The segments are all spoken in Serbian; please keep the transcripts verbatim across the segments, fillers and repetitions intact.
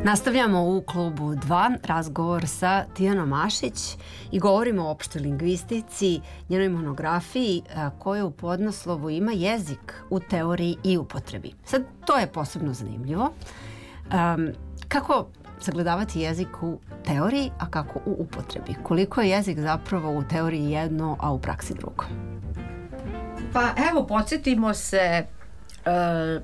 Nastavljamo u klubu dva razgovor sa Tijanom Mašić i govorimo o opštoj lingvistici, njenoj monografiji koja u podnaslovu ima jezik u teoriji i upotrebi. Sad, to je posebno zanimljivo. Um, kako sagledavati jezik u teoriji, a kako u upotrebi? Koliko je jezik zapravo u teoriji jedno, a u praksi drugo? Pa evo, podsjetimo se uh,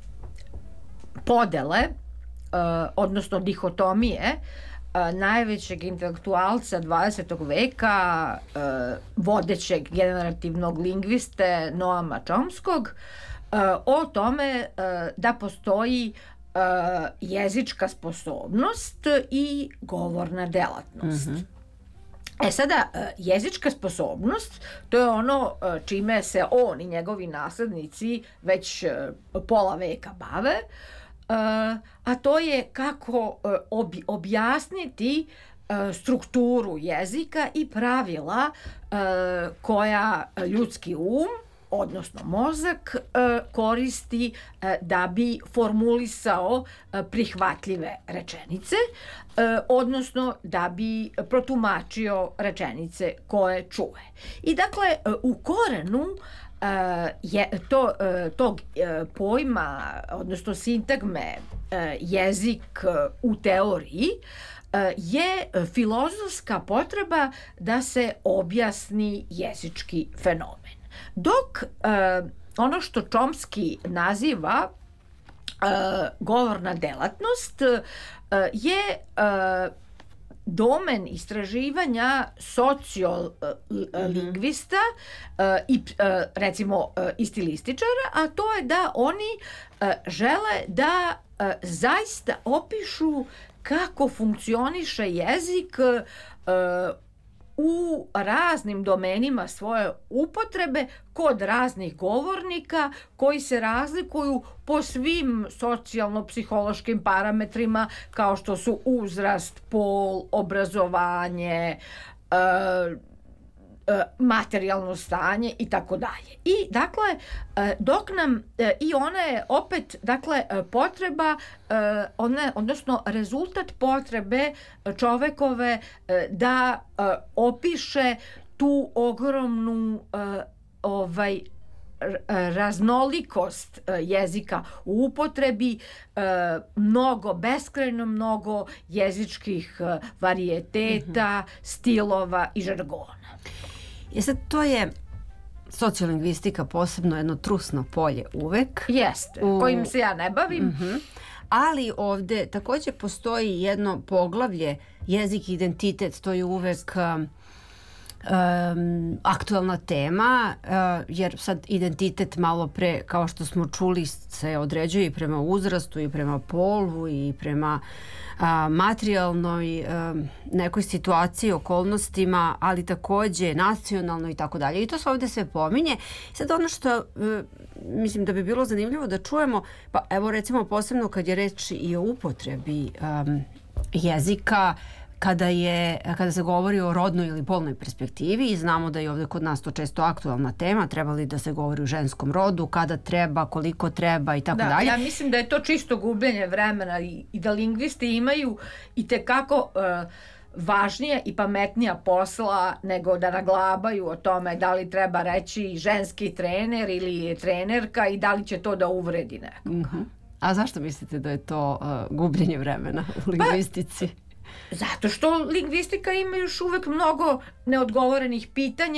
podele, Uh, odnosno dihotomije uh, najvećeg intelektualca dvadesetog veka, uh, vodećeg generativnog lingviste Noama Chomskog, uh, o tome uh, da postoji uh, jezička sposobnost i govorna delatnost. Mm-hmm. E sada, jezička sposobnost, to je ono čime se on i njegovi naslednici već pola veka bave, Uh, a to je kako uh, ob, objasniti uh, strukturu jezika i pravila uh, koja ljudski um, odnosno mozak, uh, koristi uh, da bi formulisao uh, prihvatljive rečenice, uh, odnosno da bi protumačio rečenice koje čuje. I dakle, uh, u korenu Uh, je, to, uh, tog uh, pojma, odnosno sintagme uh, jezik uh, u teoriji uh, je filozofska potreba da se objasni jezički fenomen. Dok uh, ono što Chomsky naziva uh, govorna delatnost uh, je uh, domen istraživanja sociolingvista uh, i uh, recimo uh, i stilističara, a to je da oni uh, žele da uh, zaista opišu kako funkcioniše jezik uh, u raznim domenima svoje upotrebe kod raznih govornika koji se razlikuju po svim socijalno-psihološkim parametrima kao što su uzrast, pol, obrazovanje, uh, materijalno stanje i tako dalje. I dakle, dok nam i ona je opet, dakle, potreba, one, odnosno rezultat potrebe čovekove da opiše tu ogromnu ovaj raznolikost jezika u upotrebi, mnogo, beskrajno mnogo jezičkih varijeteta, mm-hmm. stilova i žargona. I sad, to je sociolingvistika posebno jedno trusno polje uvek. Jeste, u... kojim se ja ne bavim. Mm-hmm. Ali ovde takođe postoji jedno poglavlje jezik i identitet, to je uvek um, um, aktualna tema, uh, jer sad identitet malo pre, kao što smo čuli, se određuje i prema uzrastu i prema polu i prema a, materijalnoj a, nekoj situaciji, okolnostima, ali takođe nacionalno i tako dalje. I to se ovde sve pominje. Sad ono što a, mislim da bi bilo zanimljivo da čujemo, pa evo recimo posebno kad je reč i o upotrebi a, jezika, kada je, kada se govori o rodnoj ili polnoj perspektivi, i znamo da je ovde kod nas to često aktualna tema, treba li da se govori o ženskom rodu, kada treba, koliko treba i tako da, dalje. Ja mislim da je to čisto gubljenje vremena i, i da lingvisti imaju i tekako uh, važnija i pametnija posla nego da naglabaju o tome da li treba reći ženski trener ili trenerka i da li će to da uvredi nekog. Uh-huh. A zašto mislite da je to uh, gubljenje vremena u lingvistici? Pa, zato što lingvistika ima još uvek mnogo neodgovorenih pitanja